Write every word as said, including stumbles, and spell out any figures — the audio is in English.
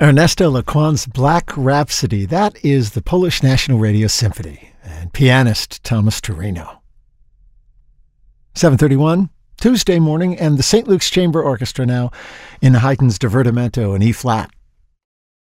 Ernesto Lecuon's Black Rhapsody. That is the Polish National Radio Symphony and pianist Thomas Torino. seven thirty-one, Tuesday morning, and the Saint Luke's Chamber Orchestra now in Haydn's Divertimento in E-flat.